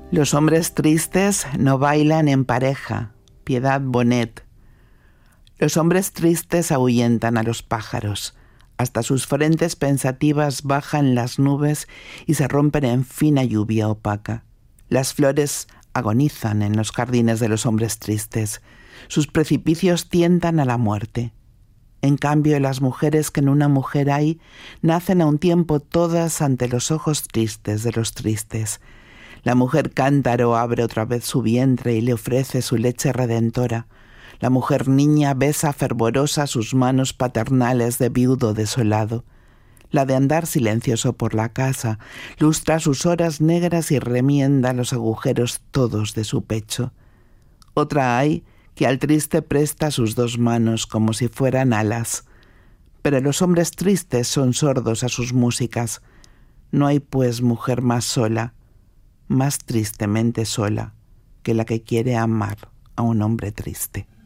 Los hombres tristes no bailan en pareja. Piedad Bonet. Los hombres tristes ahuyentan a los pájaros. Hasta sus frentes pensativas bajan las nubes y se rompen en fina lluvia opaca. Las flores agonizan en los jardines de los hombres tristes. Sus precipicios tientan a la muerte. En cambio, las mujeres que en una mujer hay, nacen a un tiempo todas ante los ojos tristes de los tristes. La mujer cántaro abre otra vez su vientre y le ofrece su leche redentora. La mujer niña besa fervorosa sus manos paternales de viudo desolado. La de andar silencioso por la casa lustra sus horas negras y remienda los agujeros todos de su pecho. Otra hay que al triste presta sus dos manos como si fueran alas. Pero los hombres tristes son sordos a sus músicas. No hay pues mujer más sola, más tristemente sola, que la que quiere amar a un hombre triste.